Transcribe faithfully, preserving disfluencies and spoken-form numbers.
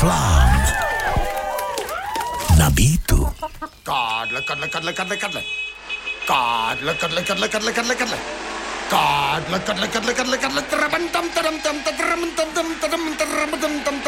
Flám na beatu. Kádle, kadle, kadle, kadle, kadle. Kádle, kadle, kadle, kadle, kadle, kadle. Kádle, kadle, kadle, kadle, kadle. Trabam tam tam tam tam tam tam tam tam tam tam tam